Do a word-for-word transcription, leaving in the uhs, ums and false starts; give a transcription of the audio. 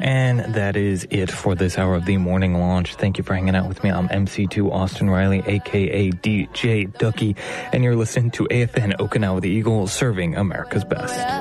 And that is it for this hour of the Morning Launch. Thank you for hanging out with me. I'm M C two Austin Riley, a k a. D J Ducky, and you're listening to A F N Okinawa the Eagle, serving America's best.